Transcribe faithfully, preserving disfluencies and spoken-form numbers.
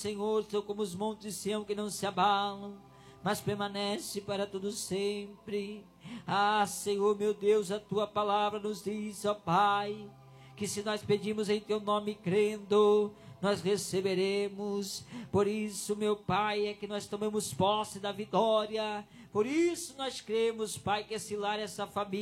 Senhor, são como os montes de Sião que não se abalam, mas permanece para todo sempre. Ah, Senhor meu Deus, a tua palavra nos diz, ó Pai, que se nós pedimos em teu nome crendo, nós receberemos. Por isso, meu Pai, é que nós tomamos posse da vitória. Por isso nós cremos, Pai, que esse lar, essa família